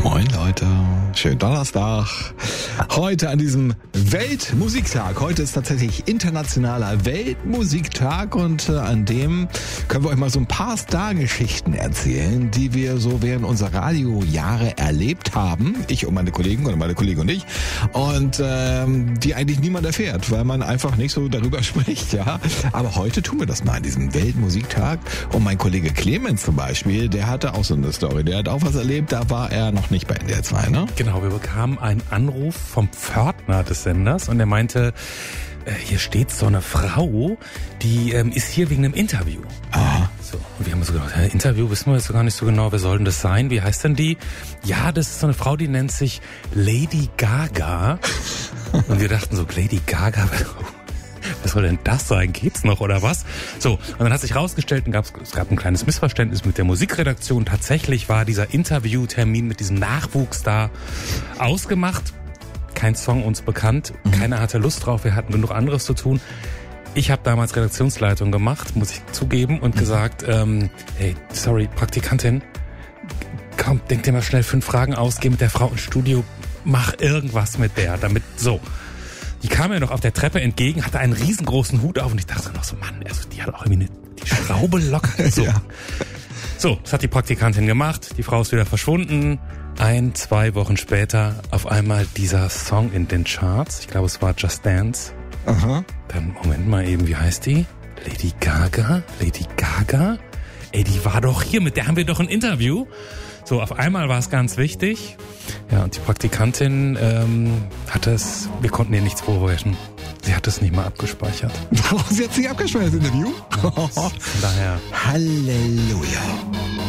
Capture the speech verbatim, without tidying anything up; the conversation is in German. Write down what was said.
Moin Leute, schönen Donnerstag. Heute an diesem Weltmusiktag. Heute ist tatsächlich internationaler Weltmusiktag und äh, an dem können wir euch mal so ein paar Stargeschichten erzählen, die wir so während unserer Radiojahre erlebt haben. Ich und meine Kollegen oder meine Kollegen und ich. Und ähm, die eigentlich niemand erfährt, weil man einfach nicht so darüber spricht, ja. Aber heute tun wir das mal an diesem Weltmusiktag. Und mein Kollege Clemens zum Beispiel, der hatte auch so eine Story. Der hat auch was erlebt, da war er noch nicht bei N D R zwei, ne? Genau, wir bekamen einen Anruf vom Pförtner des Senders und er meinte, äh, hier steht so eine Frau, die ähm, ist hier wegen einem Interview. Aha. So, und wir haben so gedacht, äh, Interview wissen wir jetzt gar nicht so genau, wer soll denn das sein? Wie heißt denn die? Ja, das ist so eine Frau, die nennt sich Lady Gaga. Und wir dachten so, Lady Gaga, was soll denn das sein? Geht's noch oder was? So, und dann hat sich rausgestellt, und gab's, es gab ein kleines Missverständnis mit der Musikredaktion. Tatsächlich war dieser Interviewtermin mit diesem Nachwuchsstar ausgemacht. Kein Song uns bekannt. Keiner hatte Lust drauf. Wir hatten genug anderes zu tun. Ich habe damals Redaktionsleitung gemacht, muss ich zugeben, und gesagt, ähm, hey, sorry, Praktikantin, komm, denk dir mal schnell fünf Fragen aus, geh mit der Frau ins Studio, mach irgendwas mit der, damit, so. Die kam mir noch auf der Treppe entgegen, hatte einen riesengroßen Hut auf und ich dachte noch so, Mann, also die hat auch irgendwie eine, die Schraube locker. So. Ja. So, das hat die Praktikantin gemacht, die Frau ist wieder verschwunden. Ein, zwei Wochen später auf einmal dieser Song in den Charts. Ich glaube, es war Just Dance. Aha. Dann, Moment mal eben, wie heißt die? Lady Gaga? Lady Gaga? Ey, die war doch hier, mit der haben wir doch ein Interview. So, auf einmal war es ganz wichtig. Ja, und die Praktikantin ähm, hat es, wir konnten ihr nichts vorwerfen. Sie hat es nicht mal abgespeichert. Sie hat es nicht abgespeichert, das Interview? Ja, von daher. Halleluja.